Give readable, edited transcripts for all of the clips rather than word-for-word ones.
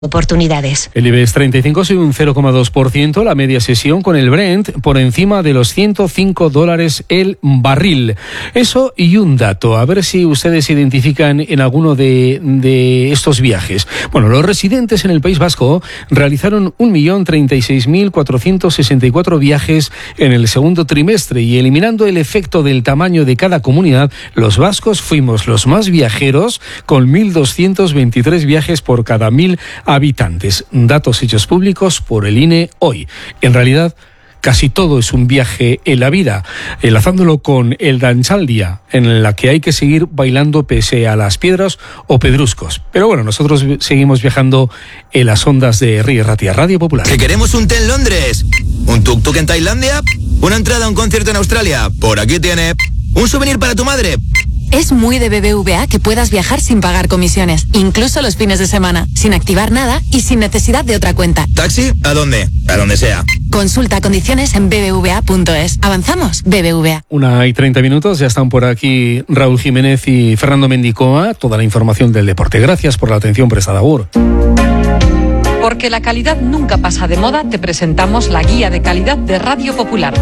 oportunidades. El IBEX 35 sube un 0,2%, la media sesión con el Brent por encima de los $105 el barril. Eso y un dato, a ver si ustedes se identifican en alguno de estos viajes. Bueno, los residentes en el País Vasco realizaron 1.036.464 viajes en el segundo trimestre y eliminando el efecto del tamaño de cada comunidad, los vascos fuimos los más viajeros con 1.223 viajes por cada 1.000 habitantes. Datos hechos públicos por el INE hoy. En realidad, casi todo es un viaje en la vida, enlazándolo con el Dantzaldia, en la que hay que seguir bailando pese a las piedras o pedruscos. Pero bueno, nosotros seguimos viajando en las ondas de Río Ratia, Radio Popular. ¿Que queremos un té en Londres? ¿Un tuk-tuk en Tailandia? ¿Una entrada a un concierto en Australia? Por aquí tiene. ¿Un souvenir para tu madre? Es muy de BBVA que puedas viajar sin pagar comisiones, incluso los fines de semana, sin activar nada y sin necesidad de otra cuenta. ¿Taxi? ¿A dónde? A donde sea. Consulta condiciones en bbva.es. ¿Avanzamos? BBVA. 1:30, ya están por aquí Raúl Jiménez y Fernando Mendicoa, toda la información del deporte. Gracias por la atención prestada, Agur. Porque la calidad nunca pasa de moda, te presentamos la guía de calidad de Radio Popular.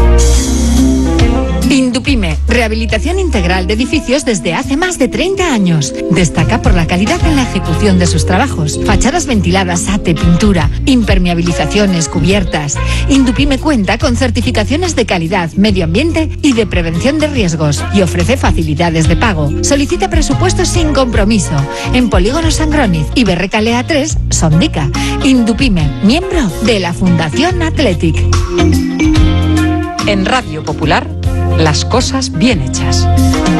Indupime, rehabilitación integral de edificios desde hace más de 30 años. Destaca por la calidad en la ejecución de sus trabajos. Fachadas ventiladas, ate, pintura, impermeabilizaciones, cubiertas. Indupime cuenta con certificaciones de calidad, medio ambiente y de prevención de riesgos y ofrece facilidades de pago. Solicita presupuestos sin compromiso en Polígono Sangroniz y Berrecalea 3, Sondica. Indupime, miembro de la Fundación Athletic. En Radio Popular, las cosas bien hechas.